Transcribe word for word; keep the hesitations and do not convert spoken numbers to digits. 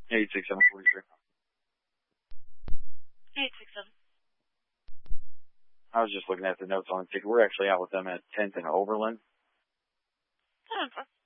eight six seven forty-three. eight six seven. I was just looking at the notes on the ticket. We're actually out with them at tenth and Overland. Oh, okay.